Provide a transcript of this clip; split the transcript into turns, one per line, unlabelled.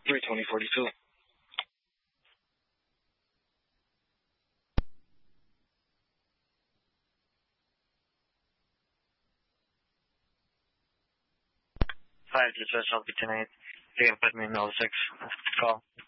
32042.
Hi, this is LP tonight. You can put me in 06. Call.